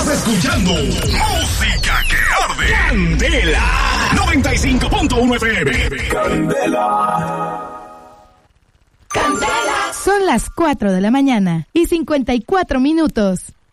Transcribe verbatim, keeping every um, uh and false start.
Estás escuchando Música que Arde. Candela noventa y cinco punto uno F M. Candela. Candela. Son las cuatro de la mañana y cincuenta y cuatro minutos.